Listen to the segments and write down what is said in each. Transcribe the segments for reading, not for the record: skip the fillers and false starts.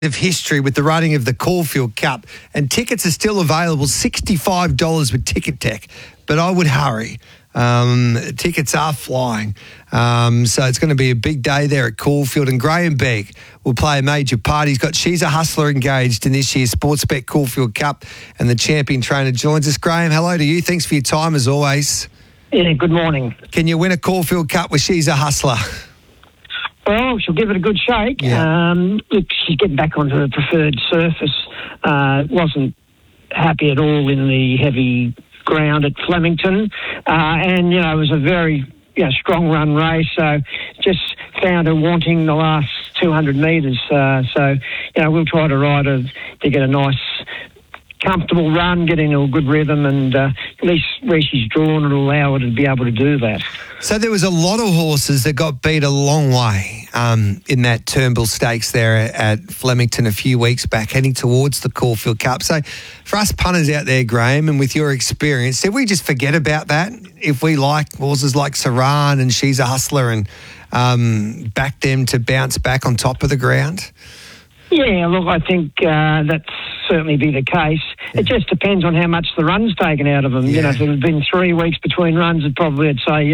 of history with the running of the Caulfield Cup, and tickets are still available, $65 with Ticket Tech, but I would hurry. Tickets are flying, so it's going to be a big day there at Caulfield, and Graham Begg will play a major part. He's got She's a Hustler engaged in this year's Sportsbet Caulfield Cup, and the champion trainer joins us. Graham, hello to you. Thanks for your time as always. Yeah, good morning. Can you win a Caulfield Cup with She's a Hustler? Well, she'll give it a good shake. Yeah. Look, she's getting back onto the preferred surface. Wasn't happy at all in the heavy ground at Flemington. And, it was a very strong run race. So just found her wanting the last 200 metres. So we'll try to ride her to get a nice comfortable run, get into a good rhythm, and at least where she's drawn, it'll allow her to be able to do that. So there was a lot of horses that got beat a long way in that Turnbull Stakes there at Flemington a few weeks back, heading towards the Caulfield Cup. So for us punters out there, Graham, and with your experience, did we just forget about that if we like horses like Saran and She's a Hustler and back them to bounce back on top of the ground? Yeah, look, I think that's certainly be the case. It just depends on how much the run's taken out of them. Yeah. If it had been 3 weeks between runs, I'd say,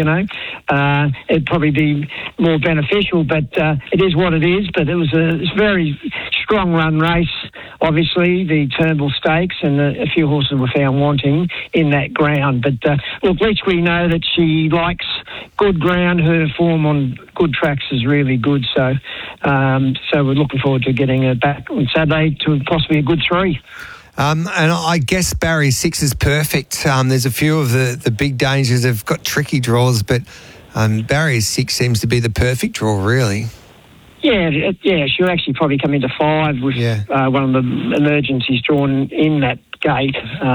it'd probably be more beneficial, but it is what it is. But it was a very strong run race, obviously, the Turnbull Stakes, and a few horses were found wanting in that ground. But look, at least we know that she likes good ground. Her form on good tracks is really good. So we're looking forward to getting her back on Saturday to possibly a good 3. And I guess Barrier 6 is perfect. There's a few of the big dangers have got tricky draws, but Barrier 6 seems to be the perfect draw, really. Yeah, she'll actually probably come into 5 with one of the emergencies drawn in that gate.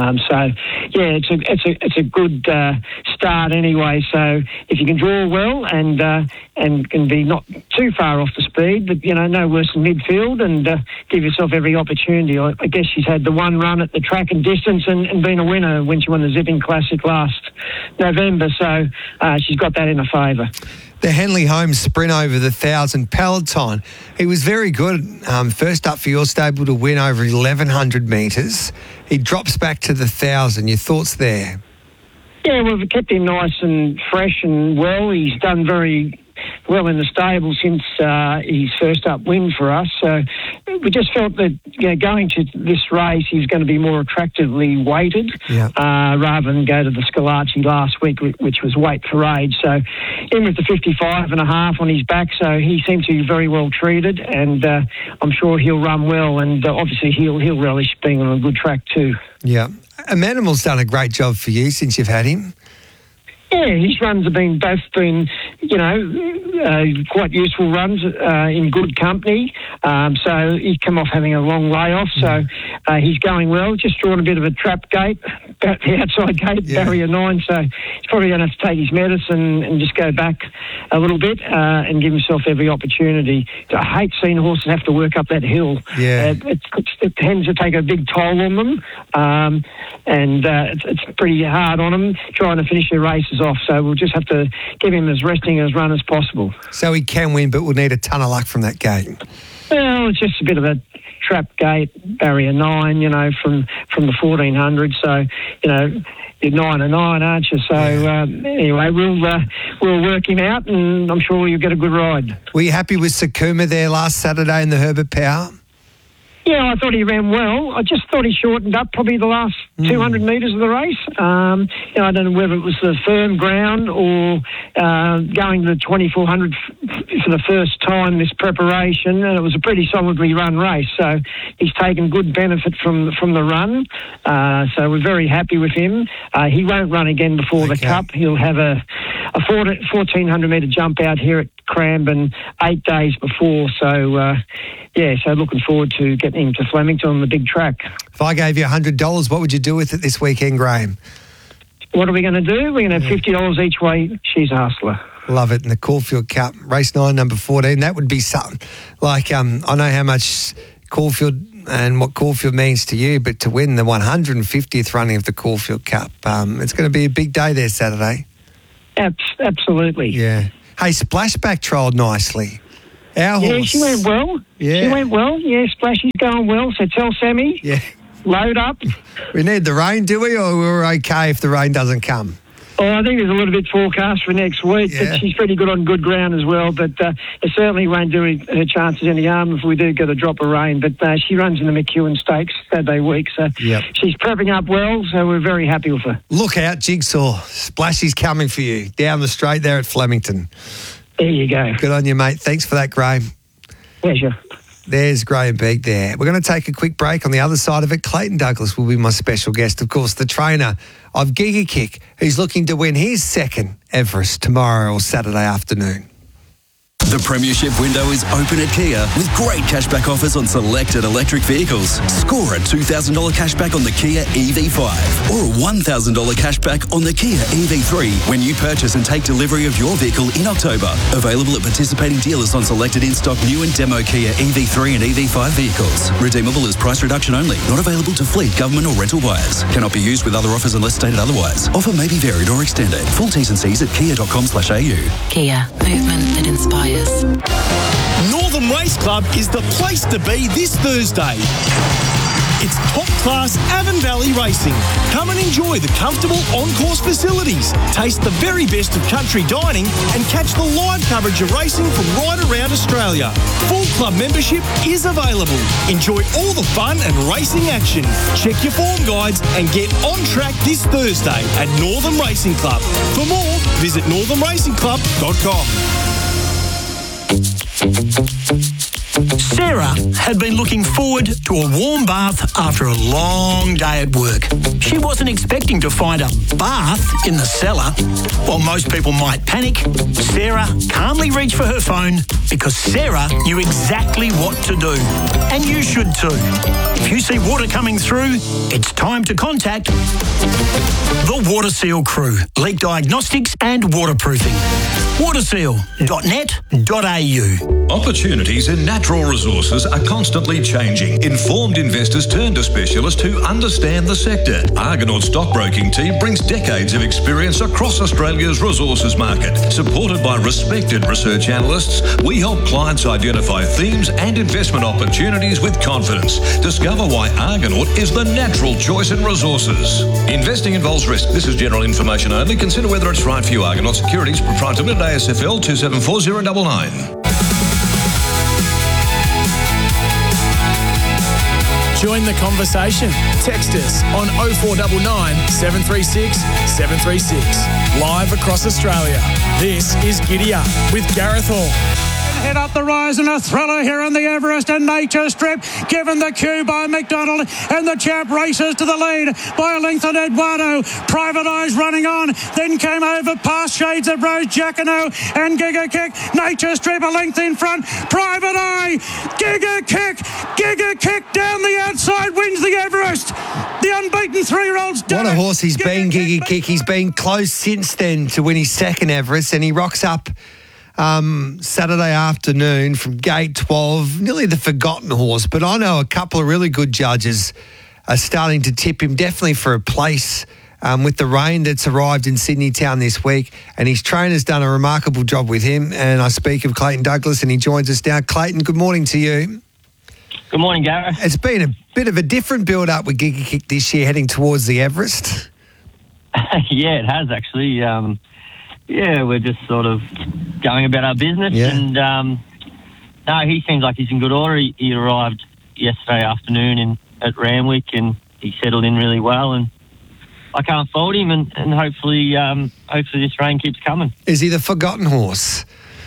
It's a good start anyway. So if you can draw well and can be not too far off the speed, but no worse than midfield, and give yourself every opportunity. I guess she's had the one run at the track and distance and been a winner when she won the Zipping Classic last November. So she's got that in her favour. The Henley Holmes sprint over the 1,000 peloton. He was very good. First up for your stable to win over 1,100 metres. He drops back to the 1,000. Your thoughts there? Yeah, we've kept him nice and fresh and well. He's done very well in the stable since his first up win for us. So we just felt that going to this race, he's going to be more attractively weighted rather than go to the Scalacci last week, which was weight for age. So in with the 55.5 on his back, so he seems to be very well treated, and I'm sure he'll run well, and obviously he'll relish being on a good track too. Yeah. Manimal's done a great job for you since you've had him. Yeah, his runs have both been, quite useful runs in good company. So he's come off having a long layoff, so he's going well. Just drawn a bit of a trap gate, about the outside gate, barrier 9. So he's probably going to have to take his medicine and just go back a little bit and give himself every opportunity. I hate seeing horses have to work up that hill. Yeah. It tends to take a big toll on them, and it's pretty hard on them trying to finish their races off. So we'll just have to give him as resting as run as possible. So he can win, but we'll need a ton of luck from that gate. Well, it's just a bit of a trap gate, barrier 9, from the 1400. So, you're 9 and 9, aren't you? So anyway, we'll work him out, and I'm sure you'll get a good ride. Were you happy with Sakuma there last Saturday in the Herbert Power? Yeah, I thought he ran well. I just thought he shortened up probably the last 200 metres of the race. I don't know whether it was the firm ground or going to the 2400 for the first time this preparation, and it was a pretty solidly run race. So he's taken good benefit from the run. So we're very happy with him. He won't run again before the Cup. He'll have a 1,400 metre jump out here at Cranbourne 8 days before. So so looking forward to getting him to Flemington on the big track. If I gave you $100, what would you do with it this weekend, Graham? What are we going to do? We're going to have $50 each way. She's a Hustler. Love it. In the Caulfield Cup, race 9, number 14. That would be something. Like, I know how much Caulfield and what Caulfield means to you, but to win the 150th running of the Caulfield Cup, it's going to be a big day there Saturday. Absolutely. Yeah. Hey, Splashback trialled nicely. Our horse. Yeah, she went well. Yeah. She went well. Yeah, Splashy's going well. So tell Sammy, Yeah. load up. We need the rain, do we? Or we're okay if the rain doesn't come? Oh, I think there's a little bit forecast for next week, Yeah. but she's pretty good on good ground as well. But it certainly won't do her chances any harm if we do get a drop of rain. But she runs in the McEwen Stakes Saturday week, so Yep. she's prepping up well, so we're very happy with her. Look out, Jigsaw. Splashy's coming for you down the straight there at Flemington. There you go. Good on you, mate. Thanks for that, Graham. Pleasure. There's Graham Beek there. We're going to take a quick break. On the other side of it, Clayton Douglas will be my special guest, of course, the trainer of Giga Kick, who's looking to win his second Everest tomorrow or Saturday afternoon. The Premiership window is open at Kia with great cashback offers on selected electric vehicles. Score a $2,000 cashback on the Kia EV5 or a $1,000 cashback on the Kia EV3 when you purchase and take delivery of your vehicle in October. Available at participating dealers on selected in-stock new and demo Kia EV3 and EV5 vehicles. Redeemable as price reduction only. Not available to fleet, government or rental buyers. Cannot be used with other offers unless stated otherwise. Offer may be varied or extended. Full T's and C's at kia.com/au. Kia, movement that inspires. Northern Race Club is the place to be this Thursday. It's top-class Avon Valley racing. Come and enjoy the comfortable on-course facilities, taste the very best of country dining and catch the live coverage of racing from right around Australia. Full club membership is available. Enjoy all the fun and racing action. Check your form guides and get on track this Thursday at Northern Racing Club. For more, visit northernracingclub.com. Sarah had been looking forward to a warm bath after a long day at work. She wasn't expecting to find a bath in the cellar. While most people might panic, Sarah calmly reached for her phone because Sarah knew exactly what to do. And you should too. If you see water coming through, it's time to contact the Water Seal crew. Leak diagnostics and waterproofing. waterseal.net.au. Opportunities in natural resources are constantly changing. Informed investors turn to specialists who understand the sector. Argonaut Stockbroking Team brings decades of experience across Australia's resources market. Supported by respected research analysts, we help clients identify themes and investment opportunities with confidence. Discover why Argonaut is the natural choice in resources. Investing involves risk. This is general information only. Consider whether it's right for you. Argonaut Securities, Proprietary Limited, ASFL 274099. Join the conversation. Text us on 0499 736 736. Live across Australia. This is Giddy Up with Gareth Hall. Head up the rise and a thriller here in the Everest and Nature Strip, given the cue by McDonald, and the champ races to the lead by a length on Eduardo. Private Eyes running on, then came over past Shades of Rose, Jacquino and Giga Kick. Nature Strip a length in front. Private Eye, Giga Kick down the outside, wins the Everest. The unbeaten 3-year-old's done What a it. horse he's been, Giga Kick. He's been close since then to win his second Everest, and he rocks up Saturday afternoon from gate 12, nearly the forgotten horse. But I know a couple of really good judges are starting to tip him definitely for a place with the rain that's arrived in Sydney town this week. And his trainer's done a remarkable job with him. And I speak of Clayton Douglas, and he joins us now. Clayton, good morning to you. Good morning, Gareth. It's been a bit of a different build-up with Giga Kick this year, heading towards the Everest. Yeah, it has actually. Yeah, we're just sort of going about our business. Yeah. And no, he seems like he's in good order. He arrived yesterday afternoon at Randwick, and he settled in really well. And I can't fault him. And hopefully this rain keeps coming. Is he the forgotten horse?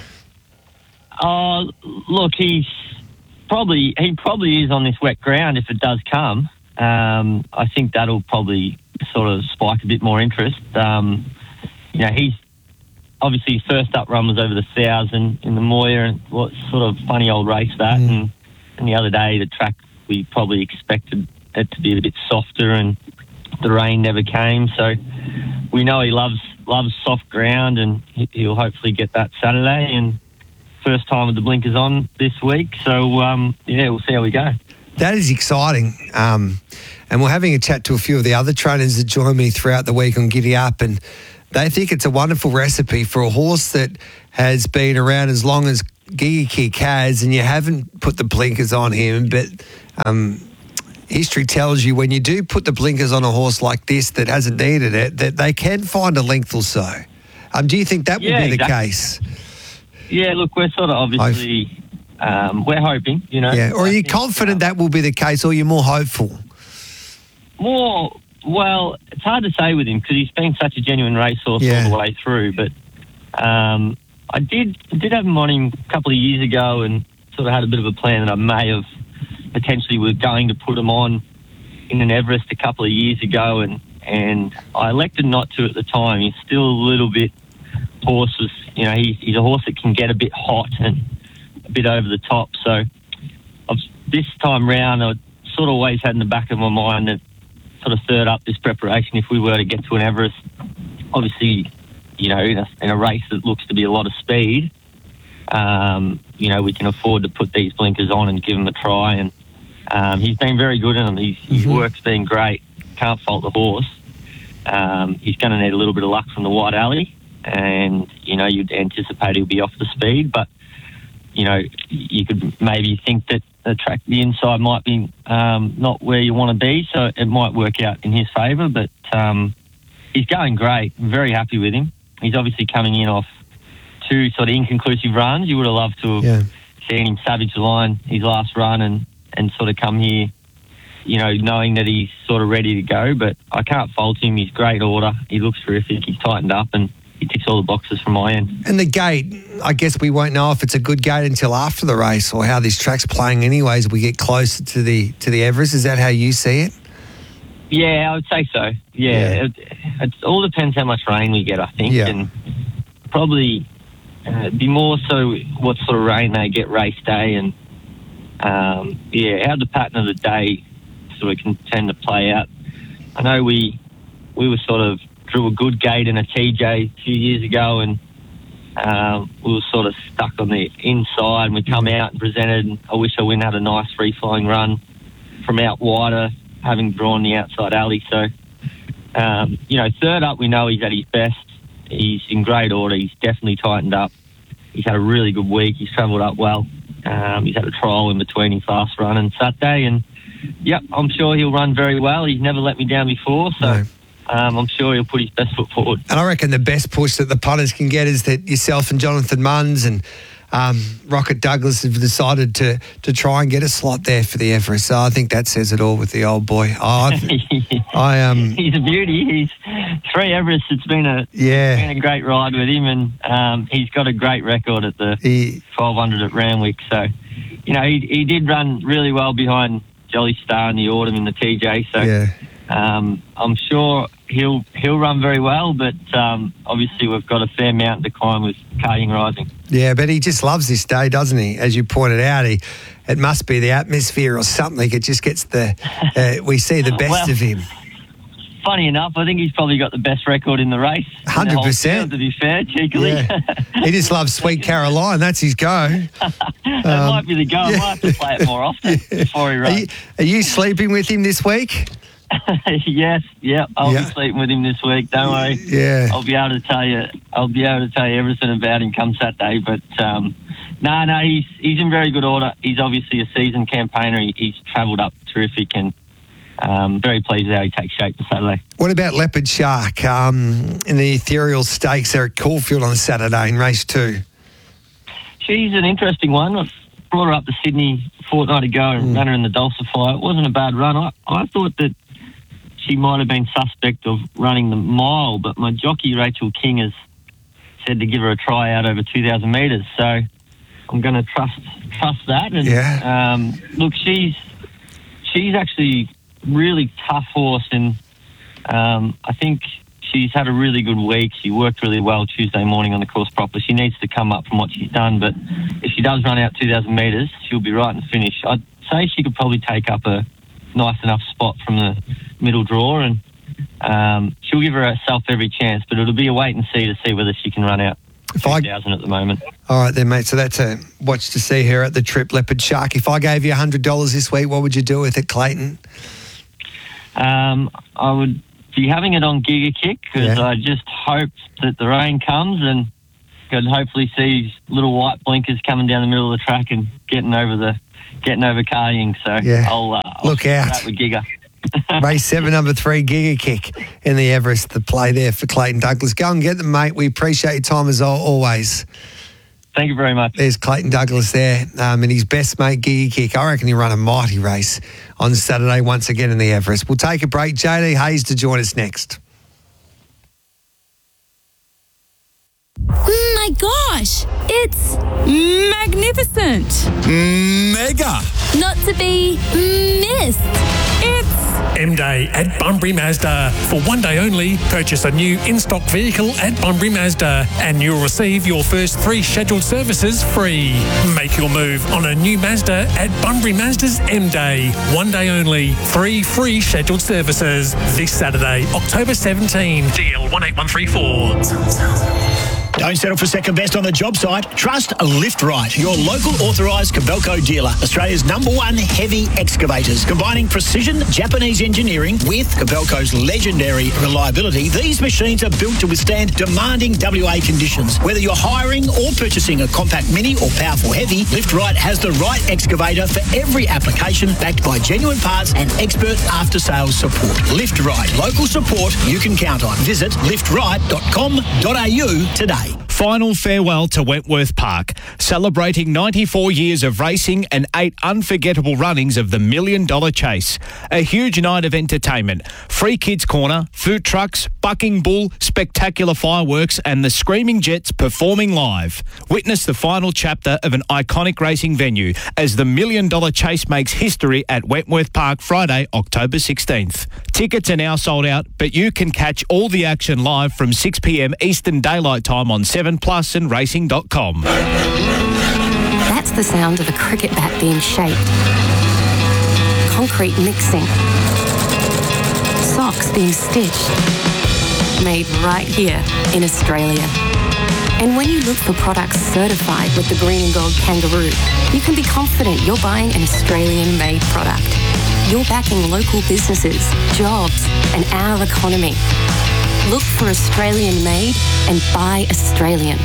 Oh, look, he probably is on this wet ground if it does come. I think that'll probably sort of spike a bit more interest. He's obviously his first up run was over the Sows in the Moir, and what sort of funny old race that. And the other day, the track, we probably expected it to be a bit softer, and the rain never came. So we know he loves soft ground, and he'll hopefully get that Saturday. And first time with the blinkers on this week. So we'll see how we go. That is exciting. And we're having a chat to a few of the other trainers that join me throughout the week on Giddy Up, and they think it's a wonderful recipe for a horse that has been around as long as Giga Kick has, and you haven't put the blinkers on him, but history tells you when you do put the blinkers on a horse like this that hasn't needed it, that they can find a length or so. Do you think that would be the case? Yeah, look, we're sort of obviously, we're hoping, you know. Yeah, or are you confident that will be the case, or you're more hopeful? Well, it's hard to say with him because he's been such a genuine racehorse all the way through, but I did have him on him a couple of years ago and sort of had a bit of a plan that I may have potentially were going to put him on in an Everest a couple of years ago, and I elected not to at the time. He's still a little bit horses, you know, he's a horse that can get a bit hot and a bit over the top. So this time round, I sort of always had in the back of my mind that sort of third up this preparation if we were to get to an Everest. Obviously, you know, in a race that looks to be a lot of speed, you know, we can afford to put these blinkers on and give him a try. And he's been very good in them. His work's been great. Can't fault the horse. He's going to need a little bit of luck from the White Alley, and you know, you'd anticipate he'll be off the speed, but you know, you could maybe think that the inside might be not where you want to be, so it might work out in his favour. But he's going great. I'm very happy with him. He's obviously coming in off 2 sort of inconclusive runs. You would have loved to have seen him savage the line his last run and sort of come here, you know, knowing that he's sort of ready to go. But I can't fault him. He's great order. He looks terrific. He's tightened up and he ticks all the boxes from my end. And the gate, I guess we won't know if it's a good gate until after the race or how this track's playing anyways. We get closer to the Everest. Is that how you see it? Yeah, I would say so. Yeah. It all depends how much rain we get, I think. Yeah. And probably be more so what sort of rain they get race day and, how the pattern of the day sort of can tend to play out. I know we were sort of drew a good gate in a TJ a few years ago, and we were sort of stuck on the inside, and we come out and presented, and I wish I win had a nice free-flowing run from out wider, having drawn the outside alley. So, you know, third up, we know he's at his best. He's in great order. He's definitely tightened up. He's had a really good week. He's travelled up well. He's had a trial in between his last run and Saturday, and yep, I'm sure he'll run very well. He's never let me down before, so I'm sure he'll put his best foot forward. And I reckon the best push that the punters can get is that yourself and Jonathan Munns and Rocket Douglas have decided to try and get a slot there for the Everest. So I think that says it all with the old boy. He's a beauty. He's 3 Everests. It's been a great ride with him, and he's got a great record at the 1200 at Randwick. So, you know, he did run really well behind Jolly Star in the autumn in the TJ. So I'm sure he'll run very well, but obviously we've got a fair mountain to climb with Karting Rising. Yeah, but he just loves this day, doesn't he? As you pointed out, it must be the atmosphere or something. It just gets we see the best of him. Funny enough, I think he's probably got the best record in the race. 100%. To be fair, cheekily. Yeah. He just loves Sweet Caroline. That's his go. That might be the go. I might have to play it more often before he runs. Are you sleeping with him this week? Yes, I'll be sleeping with him this week. Don't worry. Yeah, I'll be able to tell you everything about him come Saturday. But no, he's in very good order. He's obviously a seasoned campaigner. He's travelled up terrific, and very pleased with how he takes shape for Saturday. What about Leopard Shark in the Ethereal Stakes there at Caulfield on Saturday in race 2? She's an interesting one. I brought her up to Sydney a fortnight ago and ran her in the Dulcify. It wasn't a bad run. I thought that she might have been suspect of running the mile, but my jockey, Rachel King, has said to give her a try out over 2,000 metres. So I'm going to trust that. And look, she's actually really tough horse, and I think she's had a really good week. She worked really well Tuesday morning on the course proper. She needs to come up from what she's done, but if she does run out 2,000 metres, she'll be right in the finish. I'd say she could probably take up a nice enough spot from the middle draw, and she'll give herself every chance, but it'll be a wait and see to see whether she can run out 2,000 at the moment. All right then, mate. So that's a watch to see her at the Trip Leopard Shark. If I gave you $100 this week, what would you do with it, Clayton? I would be having it on Giga Kick because I just hope that the rain comes and Could hopefully see little white blinkers coming down the middle of the track and getting over karting. So Yeah. I'll Look out. that with Giga. Race 7, number 3, Giga Kick in the Everest, the play there for Clayton Douglas. Go and get them, mate. We appreciate your time as always. Thank you very much. There's Clayton Douglas there, and his best mate, Giga Kick. I reckon he'll run a mighty race on Saturday once again in the Everest. We'll take a break. JD Hayes to join us next. My gosh, it's magnificent. Mega. Not to be missed. It's M-Day at Bunbury Mazda. For one day only, purchase a new in-stock vehicle at Bunbury Mazda and you'll receive your first 3 scheduled services free. Make your move on a new Mazda at Bunbury Mazda's M-Day. One day only, 3 free scheduled services. This Saturday, October 17. DL 18134. Don't settle for second best on the job site. Trust Lift Right, your local authorised Kobelco dealer. Australia's #1 heavy excavators. Combining precision Japanese engineering with Kobelco's legendary reliability, these machines are built to withstand demanding WA conditions. Whether you're hiring or purchasing a compact mini or powerful heavy, Lift Right has the right excavator for every application, backed by genuine parts and expert after-sales support. Lift Right, local support you can count on. Visit liftright.com.au today. Final farewell to Wentworth Park, celebrating 94 years of racing and 8 unforgettable runnings of the $1 Million Chase. A huge night of entertainment, free kids corner, food trucks, bucking bull, spectacular fireworks and the Screaming Jets performing live. Witness the final chapter of an iconic racing venue as the $1 Million Chase makes history at Wentworth Park Friday, October 16th. Tickets are now sold out, but you can catch all the action live from 6 p.m. Eastern Daylight Time on 7plus and racing.com. That's the sound of a cricket bat being shaped. Concrete mixing. Socks being stitched. Made right here in Australia. And when you look for products certified with the Green and Gold Kangaroo, you can be confident you're buying an Australian-made product. You're backing local businesses, jobs, and our economy. Look for Australian made and buy Australian.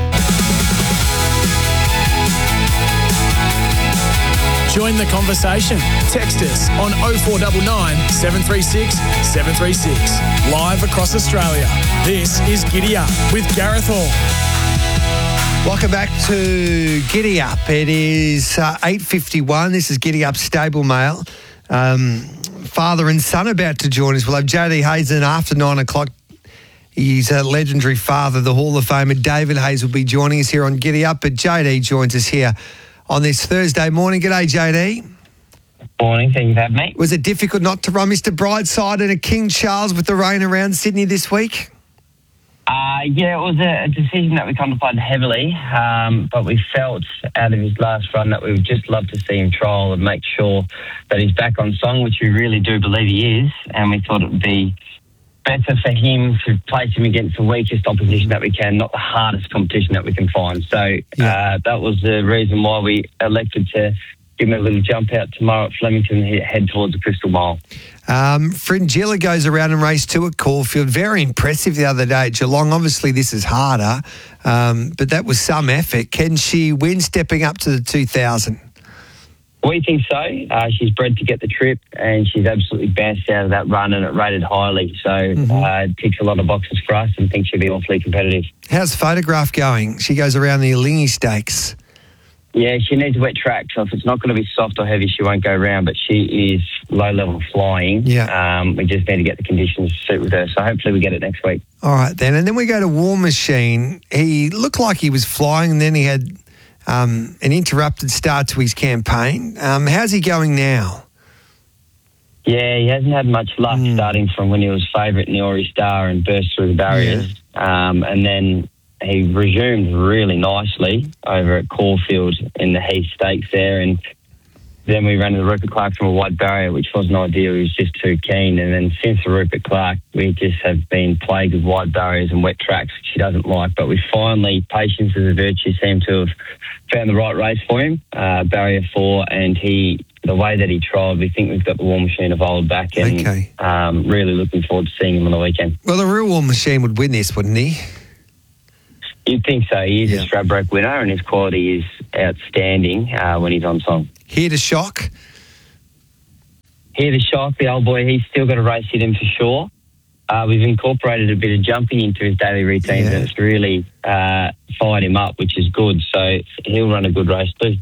Join the conversation. Text us on 0499 736 736. Live across Australia. This is Giddy Up with Gareth Hall. Welcome back to Giddy Up. It is 8:51. This is Giddy Up Stable Mail. Father and son about to join us. We'll have JD Hayes in after 9 o'clock. He's a legendary father, the Hall of Famer David Hayes will be joining us here on Giddy Up, but JD joins us here on this Thursday morning. G'day, JD. Morning, thank you for having me. Was it difficult not to run Mr. Brightside and a King Charles with the rain around Sydney this week? Yeah, it was a decision that we contemplated heavily, but we felt out of his last run that we would just love to see him trial and make sure that he's back on song, which we really do believe he is, and we thought it would be better for him to place him against the weakest opposition that we can, not the hardest competition that we can find. So that was the reason why we elected to give him a little jump out tomorrow at Flemington and head towards the Crystal Mile. Fringilla goes around in race 2 at Caulfield. Very impressive the other day at Geelong. Obviously, this is harder, but that was some effort. Can she win stepping up to the 2,000? We think so. She's bred to get the trip, and she's absolutely bounced out of that run, and it rated highly. So ticks a lot of boxes for us, and think she'll be awfully competitive. How's Photograph going? She goes around the Alinghi Stakes. Yeah, she needs wet track, so if it's not going to be soft or heavy, she won't go round, but she is low-level flying. Yeah. We just need to get the conditions to suit with her, so hopefully we get it next week. All right, then. And then we go to War Machine. He looked like he was flying, and then he had an interrupted start to his campaign. How's he going now? Yeah, he hasn't had much luck starting from when he was favourite in the Ori Star and burst through the barriers. And then he resumed really nicely over at Caulfield in the Heath Stakes there, and then we ran to the Rupert Clark from a wide barrier, which wasn't ideal. He was just too keen. And then since the Rupert Clark, we just have been plagued with wide barriers and wet tracks, which he doesn't like. But we finally, patience is a virtue, seem to have found the right race for him, barrier 4, and the way that he trialled, we think we've got the War Machine evolved back, and really looking forward to seeing him on the weekend. Well, the real War Machine would win this, wouldn't he? You'd think so. He is a Stradbroke winner, and his quality is outstanding when he's on song. Here to shock. Here to shock, the old boy. He's still got a race in him for sure. We've incorporated a bit of jumping into his daily routines, and it's really fired him up, which is good. So he'll run a good race too.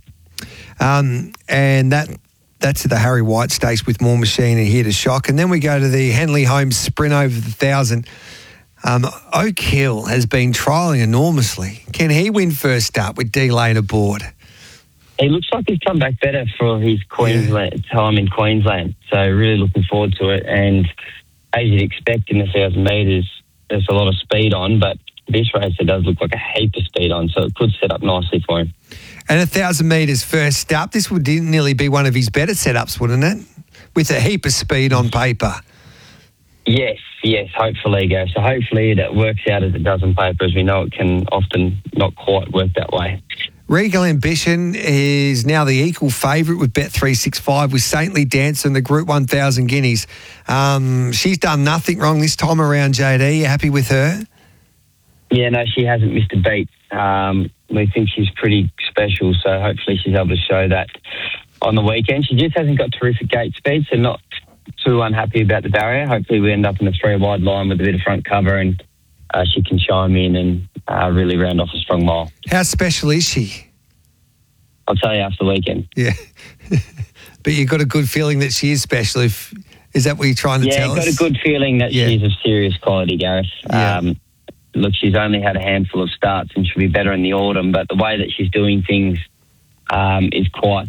And that's at the Harry White Stakes with More Machine and Here to Shock. And then we go to the Henley Holmes Sprint over the 1,000. Oak Hill has been trialling enormously. Can he win first up with D Lane aboard? He looks like he's come back better for his Queensland time in Queensland. So really looking forward to it. And as you'd expect in the 1,000 metres, there's a lot of speed on, but this race there does look like a heap of speed on, so it could set up nicely for him. And 1,000 metres first up, this would nearly be one of his better setups, wouldn't it? With a heap of speed on paper. Yes, hopefully, Go. So hopefully that works out as it does on paper, as we know it can often not quite work that way. Regal Ambition is now the equal favourite with Bet365 with Saintly Dancer and the Group 1000 Guineas. She's done nothing wrong this time around, JD. You happy with her? Yeah, no, she hasn't missed a beat. We think she's pretty special, so hopefully she's able to show that on the weekend. She just hasn't got terrific gate speed, so not too unhappy about the barrier. Hopefully we end up in a 3-wide line with a bit of front cover and she can chime in and really round off a strong mile. How special is she? I'll tell you after the weekend. Yeah. But you've got a good feeling that she is special. Is that what you're trying to tell us? Yeah, I've got a good feeling that she's of serious quality, Gareth. Yeah. Look, she's only had a handful of starts and she'll be better in the autumn, but the way that she's doing things is quite...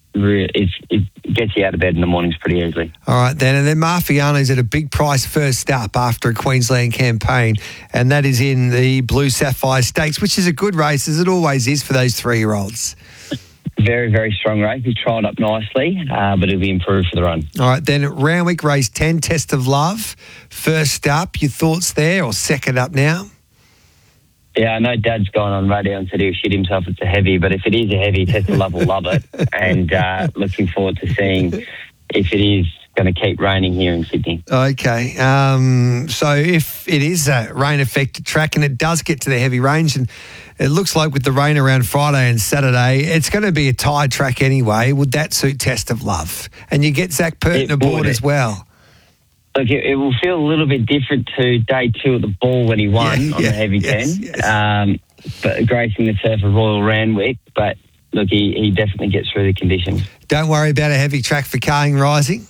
It gets you out of bed in the mornings pretty easily. All right, then. And then Marfiano's at a big price first up after a Queensland campaign, and that is in the Blue Sapphire Stakes, which is a good race, as it always is for those 3-year-olds. Very, very strong race. He's trialled up nicely, but it'll be improved for the run. All right, then Randwick race 10, Test of Love. First up, your thoughts there, or second up now? Yeah, I know Dad's gone on radio and said he'll shit himself it's a heavy, but if it is a heavy, Test of Love will love it. And looking forward to seeing if it is going to keep raining here in Sydney. Okay. So if it is a rain-affected track and it does get to the heavy range, and it looks like with the rain around Friday and Saturday, it's going to be a tired track anyway, would that suit Test of Love? And you get Zach Purton aboard as well. Look, it will feel a little bit different to day 2 at the Ball when he won on the heavy 10, but gracing the turf of Royal Randwick. But look, he definitely gets through the conditions. Don't worry about a heavy track for Carling Rising?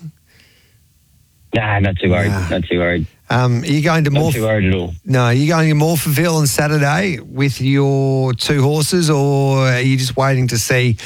Nah, not too worried. Not too worried. Are you going to not too worried at all. No, are you going to Morphettville on Saturday with your 2 horses, or are you just waiting to see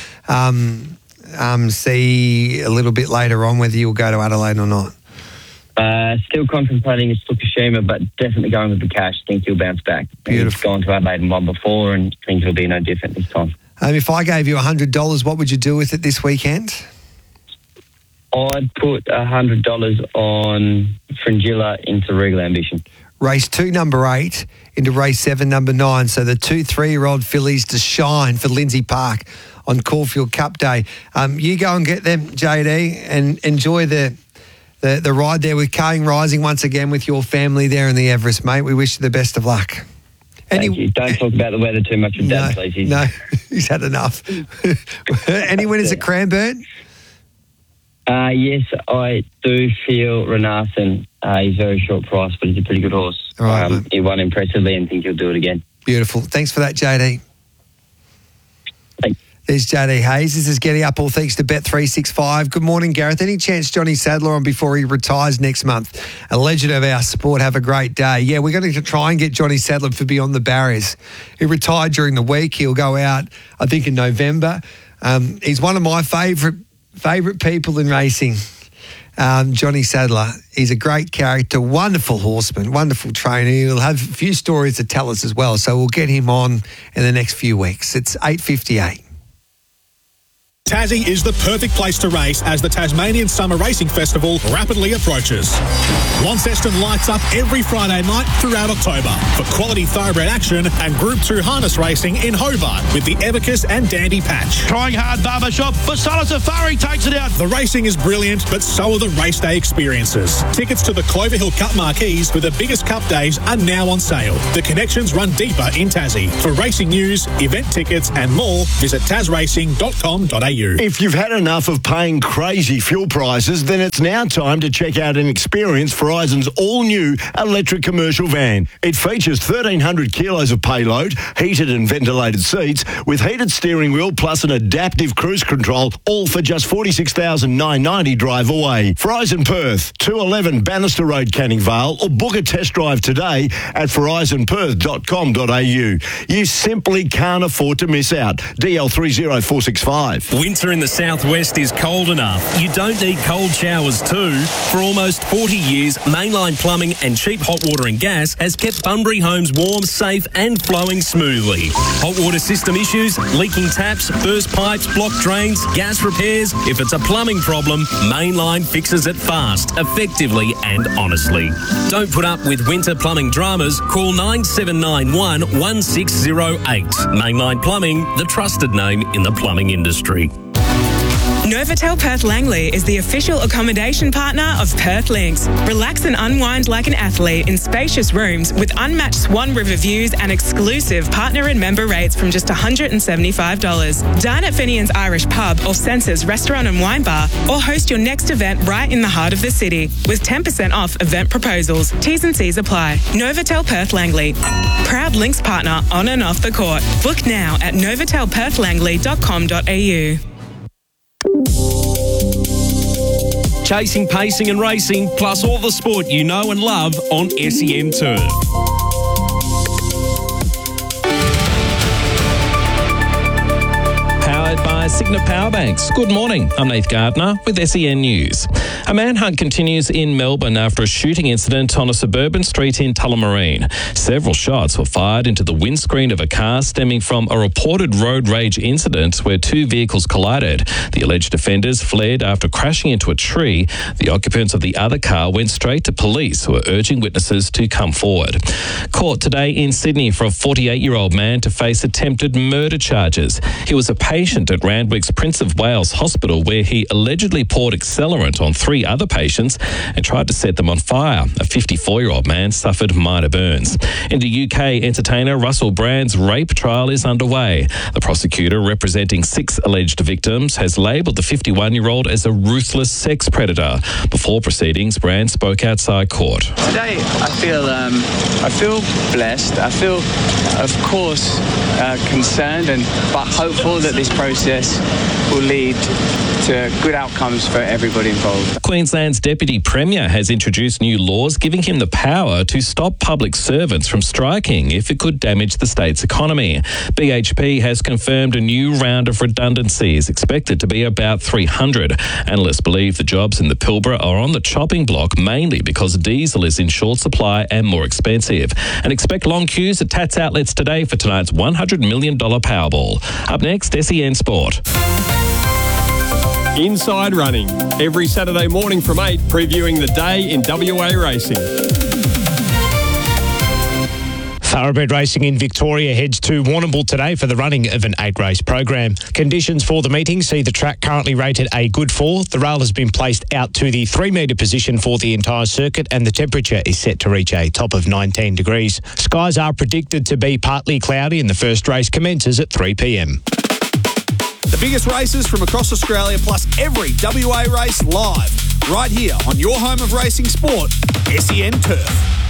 a little bit later on whether you'll go to Adelaide or not? Still contemplating a Fukushima, but definitely going with the cash. Think he'll bounce back. Beautiful. He's gone to Adelaide and won before, and think it'll be no different this time. If I gave you $100, what would you do with it this weekend? I'd put $100 on Fringilla into Regal Ambition. Race 2, number 8, into race 7, number 9. So the 2 3-year-old fillies to shine for Lindsay Park on Caulfield Cup Day. You go and get them, JD, and enjoy the ride there with Carling Rising once again with your family there in the Everest, mate. We wish you the best of luck. Thank you. Don't talk about the weather too much with Dad, please. No, he's had enough. Any winners at Cranbourne? Yes, I do feel Renarson. He's very short price, but he's a pretty good horse. All right, he won impressively and think he'll do it again. Beautiful. Thanks for that, JD. Thanks. There's JD Hayes. This is Getting Up, all thanks to Bet365. Good morning, Gareth. Any chance Johnny Sadler on before he retires next month? A legend of our sport. Have a great day. Yeah, we're going to try and get Johnny Sadler for Beyond the Barriers. He retired during the week. He'll go out, I think, in November. He's one of my favourite people in racing, Johnny Sadler. He's a great character, wonderful horseman, wonderful trainer. He'll have a few stories to tell us as well, so we'll get him on in the next few weeks. It's 8:58. Tassie is the perfect place to race as the Tasmanian Summer Racing Festival rapidly approaches. Launceston lights up every Friday night throughout October for quality thoroughbred action and Group 2 harness racing in Hobart with the Evicus and Dandy Patch. Trying hard barbershop, but Salah Safari takes it out. The racing is brilliant, but so are the race day experiences. Tickets to the Clover Hill Cup marquees with the biggest cup days are now on sale. The connections run deeper in Tassie. For racing news, event tickets and more, visit tasracing.com.au. If you've had enough of paying crazy fuel prices, then it's now time to check out and experience Verizon's all-new electric commercial van. It features 1,300 kilos of payload, heated and ventilated seats, with heated steering wheel plus an adaptive cruise control, all for just $46,990 drive away. Verizon Perth, 211 Bannister Road, Canning Vale, or book a test drive today at verizonperth.com.au. You simply can't afford to miss out. DL30465. Winter in the southwest is cold enough. You don't need cold showers too. For almost 40 years, Mainline Plumbing and Cheap Hot Water and Gas has kept Bunbury homes warm, safe and flowing smoothly. Hot water system issues, leaking taps, burst pipes, blocked drains, gas repairs. If it's a plumbing problem, Mainline fixes it fast, effectively and honestly. Don't put up with winter plumbing dramas. Call 9791 1608. Mainline Plumbing, the trusted name in the plumbing industry. Novotel Perth Langley is the official accommodation partner of Perth Lynx. Relax and unwind like an athlete in spacious rooms with unmatched Swan River views and exclusive partner and member rates from just $175. Dine at Finian's Irish Pub or Senses Restaurant and Wine Bar, or host your next event right in the heart of the city with 10% off event proposals. T's and C's apply. Novotel Perth Langley, proud Lynx partner on and off the court. Book now at novotelperthlangley.com.au. Chasing, pacing and racing, plus all the sport you know and love on SEN Turf. By Signa Powerbanks. Good morning. I'm Nath Gardner with SEN News. A manhunt continues in Melbourne after a shooting incident on a suburban street in Tullamarine. Several shots were fired into the windscreen of a car stemming from a reported road rage incident where two vehicles collided. The alleged offenders fled after crashing into a tree. The occupants of the other car went straight to police, who are urging witnesses to come forward. Court today in Sydney for a 48-year-old man to face attempted murder charges. He was a patient at Randwick's Prince of Wales Hospital, where he allegedly poured accelerant on 3 other patients and tried to set them on fire. A 54-year-old man suffered minor burns. In the UK, entertainer Russell Brand's rape trial is underway. The prosecutor, representing 6 alleged victims, has labelled the 51-year-old as a ruthless sex predator. Before proceedings, Brand spoke outside court. Today, I feel blessed. I feel, of course, concerned but hopeful that this process will lead to good outcomes for everybody involved. Queensland's Deputy Premier has introduced new laws giving him the power to stop public servants from striking if it could damage the state's economy. BHP has confirmed a new round of redundancies, expected to be about 300. Analysts believe the jobs in the Pilbara are on the chopping block, mainly because diesel is in short supply and more expensive. And expect long queues at Tats outlets today for tonight's $100 million Powerball. Up next, SEN Sport. Inside Running, every Saturday morning from 8, previewing the day in WA racing. Thoroughbred racing in Victoria heads to Warrnambool today for the running of an 8-race program. Conditions for the meeting see the track currently rated a good 4. The rail has been placed out to the 3-metre position for the entire circuit, and the temperature is set to reach a top of 19 degrees. Skies are predicted to be partly cloudy, and the first race commences at 3 p.m. The biggest races from across Australia, plus every WA race live, right here on your home of racing sport, SEN Turf.